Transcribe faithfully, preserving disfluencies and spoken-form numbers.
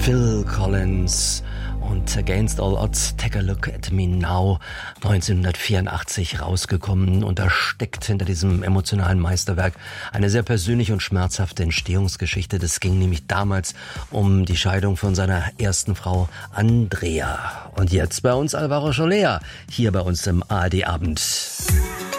Phil Collins und Against All Odds, Take a Look at Me Now, neunzehnhundertvierundachtzig rausgekommen, und da steckt hinter diesem emotionalen Meisterwerk eine sehr persönliche und schmerzhafte Entstehungsgeschichte. Das ging nämlich damals um die Scheidung von seiner ersten Frau Andrea. Und jetzt bei uns Alvaro Soler, hier bei uns im A R D-Abend.